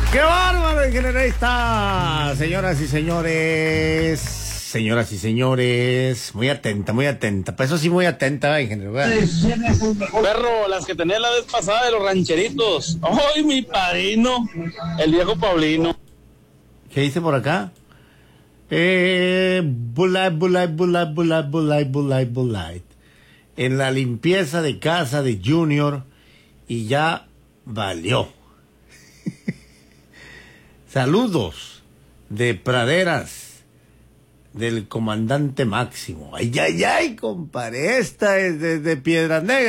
¡Qué bárbaro, ingenierista! Señoras y señores. Señoras y señores. Muy atenta, muy atenta. Pues eso sí, muy atenta, ingeniero. Perro, las que tenía la vez pasada de los rancheritos. ¡Ay, mi padrino! El viejo Paulino. ¿Qué dice por acá? Bulay. En la limpieza de casa de Junior y ya valió. Saludos de praderas del comandante Máximo. Ay, compadre, esta es de Piedras Negras.